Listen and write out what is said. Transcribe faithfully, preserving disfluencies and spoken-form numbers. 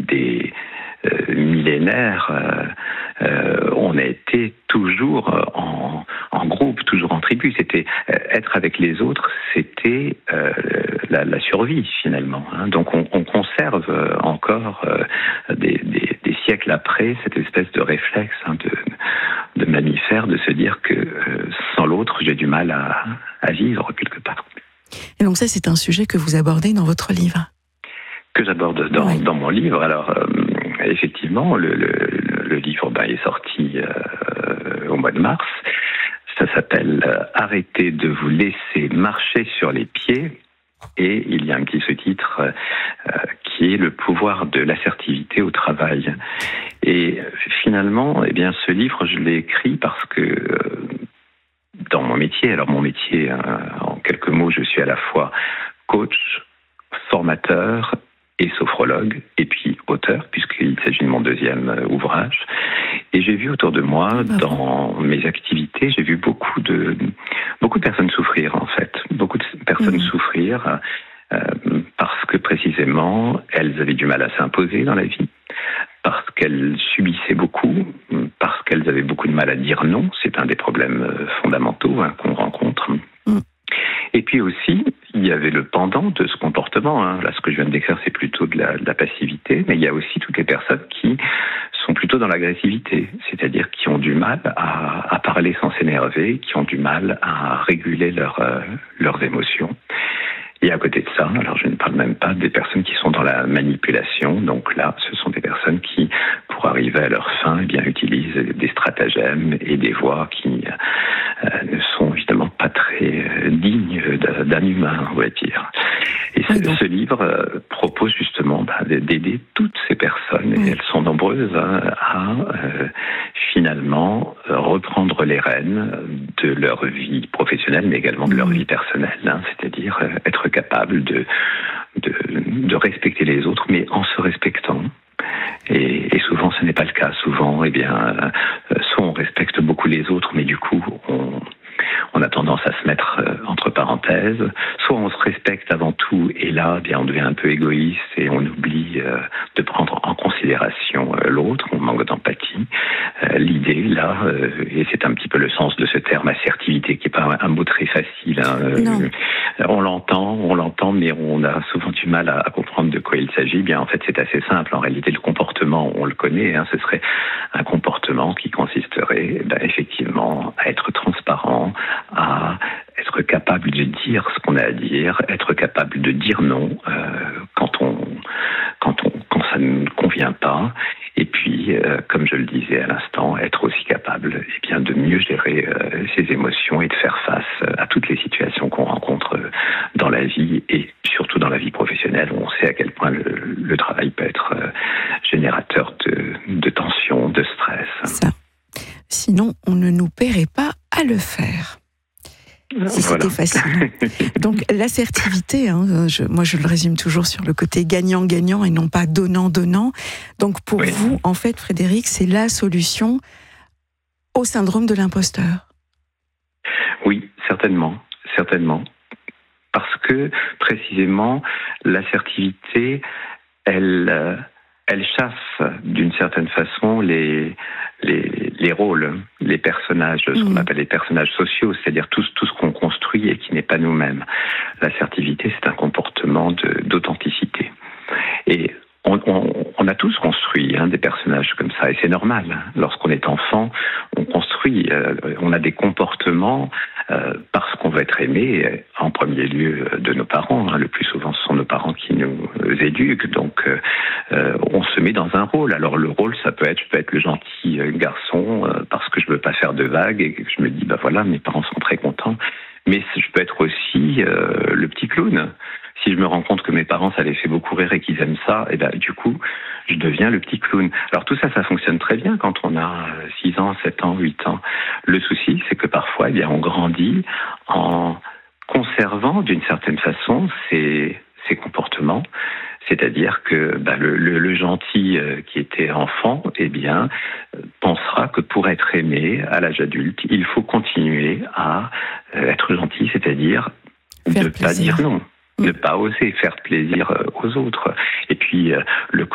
des euh, millénaires, euh, euh, on a été toujours en, en groupe, toujours en tribu. C'était euh, être avec les autres, c'était euh, la, la survie finalement. Hein. Donc on, on conserve encore euh, des, des, des siècles après cette espèce de réflexe hein, de, de mammifère, de se dire que euh, sans l'autre, j'ai du mal à, à vivre quelque part. Et donc ça, c'est un sujet que vous abordez dans votre livre. Que j'aborde dans, oui. dans mon livre. Alors, euh, effectivement, le, le, le livre ben, est sorti euh, au mois de mars. Ça s'appelle euh, « Arrêtez de vous laisser marcher sur les pieds ». Et il y a un petit sous-titre euh, qui est « Le pouvoir de l'assertivité au travail ». Et finalement, eh bien, ce livre, je l'ai écrit parce que euh, dans mon métier, alors mon métier, euh, en quelques mots, je suis à la fois coach, formateur et sophrologue, et puis auteur, puisqu'il s'agit de mon deuxième ouvrage. Et j'ai vu autour de moi, dans mes activités, j'ai vu beaucoup de, beaucoup de personnes souffrir, en fait. Beaucoup de personnes mmh. souffrir euh, parce que, précisément, elles avaient du mal à s'imposer dans la vie, parce qu'elles subissaient beaucoup, parce qu'elles avaient beaucoup de mal à dire non. C'est un des problèmes fondamentaux hein, qu'on rencontre. Mmh. Et puis aussi, il y avait le pendant de ce comportement. Hein. Là, ce que je viens de décrire, c'est plutôt de la, de la passivité, mais il y a aussi toutes les personnes qui sont plutôt dans l'agressivité, c'est-à-dire qui ont du mal à, à parler sans s'énerver, qui ont du mal à réguler leur, euh, leurs émotions. Et à côté de ça, alors je ne parle même pas des personnes qui sont dans la manipulation. Donc là, ce sont des personnes qui, pour arriver à leur fin, eh bien, utilisent des stratagèmes et des voies qui euh, ne sont évidemment pas très dignes d'un humain, on va dire. Et ce, ce livre euh, propose justement bah, d'aider toutes ces personnes, et elles sont nombreuses, hein, à euh, finalement reprendre les rênes de leur vie professionnelle, mais également de leur vie personnelle, hein, c'est-à-dire euh, être capable de, de, de respecter les autres, mais en se respectant. Et, et souvent, ce n'est pas le cas. Souvent, eh bien, euh, soit on respecte beaucoup les autres, mais du coup, on, on a tendance à se mettre euh, entre parenthèses. Soit on se respecte avant tout, et là, eh bien, on devient un peu égoïste et on oublie euh, de prendre en considération euh, l'autre. On manque d'empathie. Euh, l'idée, là, euh, et c'est un petit peu le sens de ce terme assertivité, qui n'est pas un, un mot très facile. Hein, euh, on l'entend, on l'entend, mais on a souvent du mal à, à comprendre de quoi il s'agit. Bien, en fait, c'est assez simple. En réalité, le comportement, on le connaît. Hein, ce serait un comportement qui consisterait, ben, effectivement, à être transparent, à être capable de dire ce qu'on a à dire, être capable de dire non euh, quand on, quand on, quand ça ne convient pas. Et puis, euh, comme je le disais à l'instant, être aussi capable eh bien, de mieux gérer euh, ses émotions et de faire face à toutes les situations qu'on rencontre dans la vie et surtout dans la vie professionnelle, où on sait à quel point le, le travail peut être euh, générateur de, de tension, de stress. Ça. Sinon, on ne nous paierait pas à le faire. Si c'était voilà. facile. Donc l'assertivité, hein, je, moi je le résume toujours sur le côté gagnant-gagnant et non pas donnant-donnant. Donc pour oui. vous, en fait, Frédéric, c'est la solution au syndrome de l'imposteur. Oui, certainement, certainement. Parce que précisément, l'assertivité, elle... Euh, elle chasse d'une certaine façon les, les, les rôles, les personnages, ce qu'on appelle les personnages sociaux, c'est-à-dire tout, tout ce qu'on construit et qui n'est pas nous-mêmes. L'assertivité, c'est un comportement de, d'authenticité. Et on, on, on a tous construit hein, des personnages comme ça, et c'est normal. Lorsqu'on est enfant, on construit, euh, on a des comportements euh, parce qu'on veut être aimé, en premier lieu de nos parents. Hein. Le plus souvent, ce sont nos parents qui nous éduquent, donc euh, on se met dans un rôle. Alors le rôle, ça peut être, je peux être le gentil garçon euh, parce que je veux pas faire de vagues et que je me dis, bah voilà, mes parents sont très contents. Mais je peux être aussi euh, le petit clown. Si je me rends compte que mes parents, ça les fait beaucoup rire et qu'ils aiment ça, et ben du coup, je deviens le petit clown. Alors tout ça, ça fonctionne très bien quand on a six ans, sept ans, huit ans. Le souci, c'est que parfois, eh bien, on grandit en conservant d'une certaine façon ces, ces comportements. C'est-à-dire que bah, le, le, le gentil euh, qui était enfant, eh bien, euh, pensera que pour être aimé à l'âge adulte, il faut continuer à euh, être gentil, c'est-à-dire faire ne plaisir. pas dire non, mmh. ne pas oser faire plaisir aux autres. Et puis, euh, le